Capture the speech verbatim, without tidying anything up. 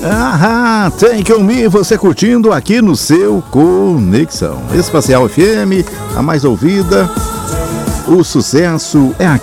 Ah, Take On Me, você curtindo aqui no seu Conexão Espacial F M, a mais ouvida. O sucesso é aqui.